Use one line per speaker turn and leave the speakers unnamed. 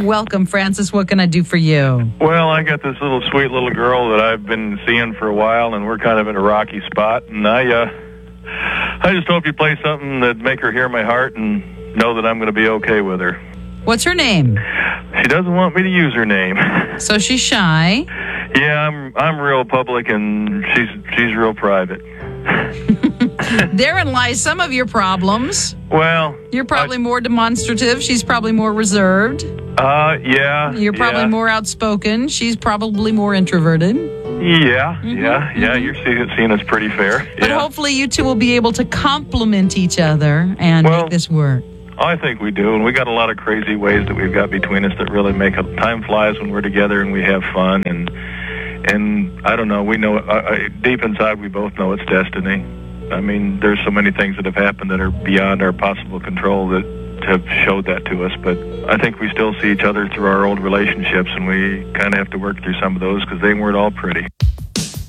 Welcome, Francis. What can I do for you?
Well, I got this sweet little girl that I've been seeing for a while, and we're kind of in a rocky spot. And I just hope you play something that make her hear my heart and know that I'm going to be okay with her.
What's her name?
She doesn't want me to use her name.
So she's shy.
Yeah, I'm real public, and she's real private.
Therein lies some of your problems.
Well,
you're probably more demonstrative. She's probably more reserved.
Yeah.
You're probably more outspoken. She's probably more introverted.
Yeah, You're seeing us pretty fair.
But hopefully you two will be able to complement each other and make this work.
I think we do, and we got a lot of crazy ways that we've got between us that really make it. Time flies when we're together and we have fun, and I don't know, we know deep inside we both know it's destiny. I mean, there's so many things that have happened that are beyond our possible control that have showed that to us, but I think we still see each other through our old relationships, and we kind of have to work through some of those because they weren't all pretty.